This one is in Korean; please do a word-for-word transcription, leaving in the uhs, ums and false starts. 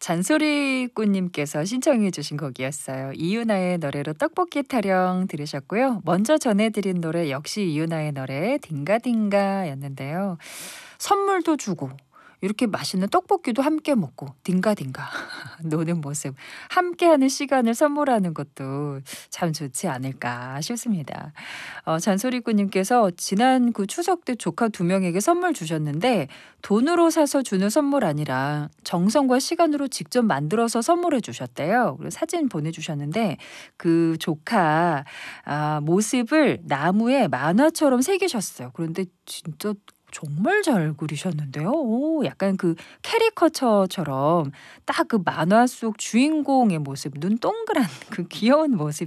잔소리꾼님께서 신청해 주신 곡이었어요. 이유나의 노래로 떡볶이 타령 들으셨고요. 먼저 전해드린 노래 역시 이유나의 노래 딩가딩가였는데요. 선물도 주고 이렇게 맛있는 떡볶이도 함께 먹고 딩가딩가 노는 모습, 함께하는 시간을 선물하는 것도 참 좋지 않을까 싶습니다. 어, 잔소리꾼님께서 지난 그 추석 때 조카 두 명에게 선물 주셨는데 돈으로 사서 주는 선물 아니라 정성과 시간으로 직접 만들어서 선물해 주셨대요. 그리고 사진 보내주셨는데 그 조카 아, 모습을 나무에 만화처럼 새기셨어요. 그런데 진짜 정말 잘 그리셨는데요. 오, 약간 그 캐리커처처럼 딱 그 만화 속 주인공의 모습, 눈 동그란 그 귀여운 모습